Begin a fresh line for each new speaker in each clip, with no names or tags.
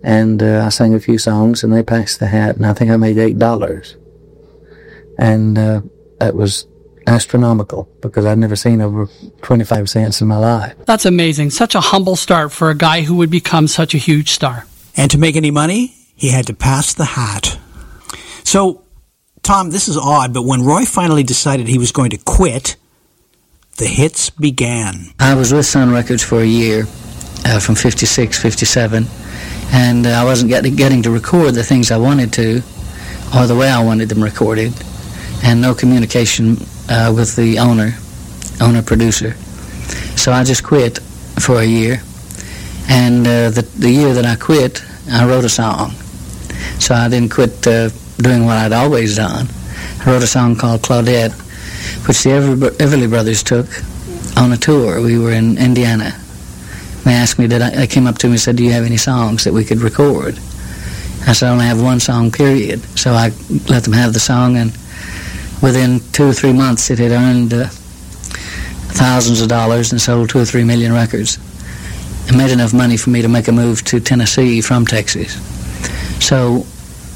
And I sang a few songs, and they passed the hat, and I think I made $8. And that was astronomical, because I'd never seen over 25 cents in my life.
That's amazing. Such a humble start for a guy who would become such a huge star.
And to make any money, he had to pass the hat. So, Tom, this is odd, but when Roy finally decided he was going to quit, the hits began.
I was with Sun Records for a year, from 56, 57, and I wasn't getting to record the things I wanted to, or the way I wanted them recorded, and no communication with the owner-producer. So I just quit for a year, and the year that I quit, I wrote a song. So I didn't quit doing what I'd always done. I wrote a song called Claudette, which the Everly Brothers took on a tour. We were in Indiana. They asked me, they came up to me and said, do you have any songs that we could record? I said, I only have one song, period. So I let them have the song, and within 2 or 3 months it had earned thousands of dollars and sold 2 or 3 million records. It made enough money for me to make a move to Tennessee from Texas. So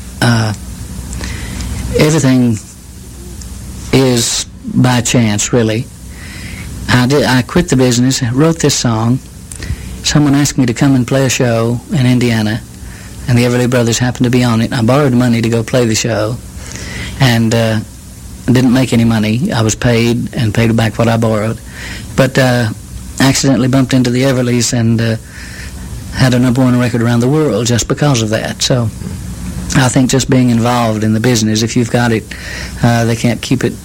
everything is by chance, really. I quit the business, wrote this song. Someone asked me to come and play a show in Indiana, and the Everly Brothers happened to be on it. I borrowed money to go play the show, and didn't make any money. I was paid and paid back what I borrowed. But accidentally bumped into the Everlys and had a #1 record around the world just because of that. So I think just being involved in the business, if you've got it, they can't keep it,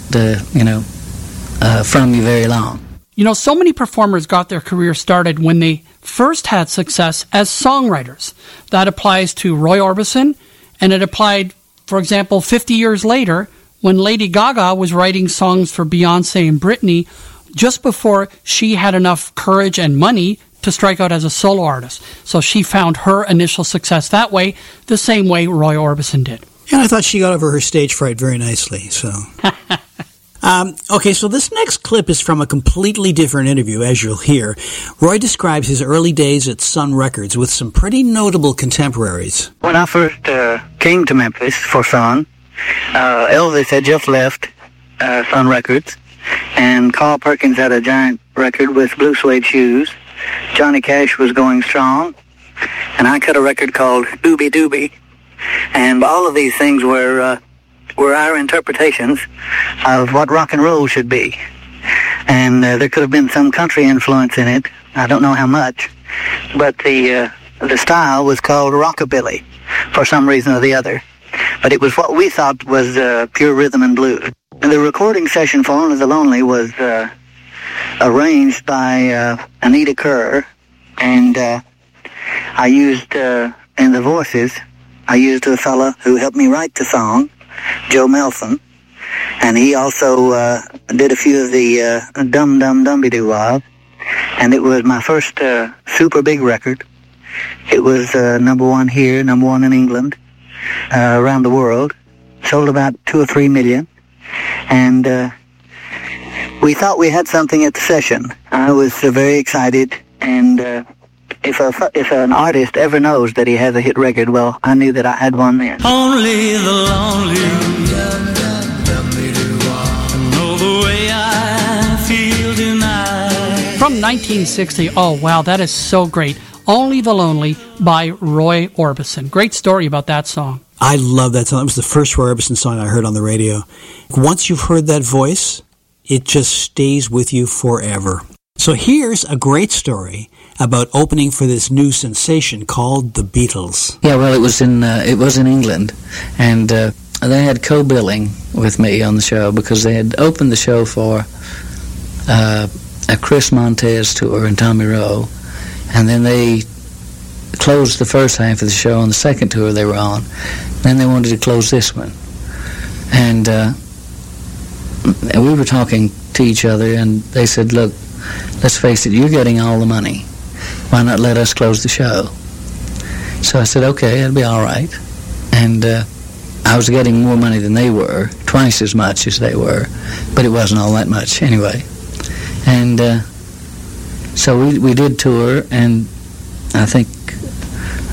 from you very long.
You know, so many performers got their career started when they first had success as songwriters. That applies to Roy Orbison, and it applied, for example, 50 years later when Lady Gaga was writing songs for Beyonce and Britney just before she had enough courage and money to strike out as a solo artist. So she found her initial success that way, the same way Roy Orbison did.
And I thought she got over her stage fright very nicely, so... Okay, so this next clip is from a completely different interview, as you'll hear. Roy describes his early days at Sun Records with some pretty notable contemporaries.
When I first came to Memphis for Sun, Elvis had just left Sun Records, and Carl Perkins had a giant record with Blue Suede Shoes. Johnny Cash was going strong, and I cut a record called Doobie Doobie. And all of these things were our interpretations of what rock and roll should be. And there could have been some country influence in it. I don't know how much. But the style was called rockabilly for some reason or the other. But it was what we thought was pure rhythm and blues. The recording session for Only the Lonely was arranged by Anita Kerr. And I used, in the voices, I used a fella who helped me write the song, Joe Melson, and he also did a few of the Dum Dum Dumbie-Doo Wop, and it was my first super big record. It was #1 here, #1 in England, around the world, sold about 2 or 3 million, and we thought we had something at the session. I was very excited, and if an artist ever knows that he has a hit record, well, I knew that I had one then.
Only the lonely know the way I feel tonight.
From 1960, oh wow, that is so great. Only the Lonely by Roy Orbison. Great story about that song.
I love that song. It was the first Roy Orbison song I heard on the radio. Once you've heard that voice, it just stays with you forever. So here's a great story about opening for this new sensation called the Beatles.
Yeah, well, it was in England, and they had co-billing with me on the show because they had opened the show for a Chris Montez tour and Tommy Roe, and then they closed the first half of the show on the second tour they were on. Then they wanted to close this one, and we were talking to each other, and they said, look, let's face it, you're getting all the money. Why not let us close the show? So I said, okay, it'll be all right. And I was getting more money than they were, twice as much as they were, but it wasn't all that much anyway. And so we did tour, and I think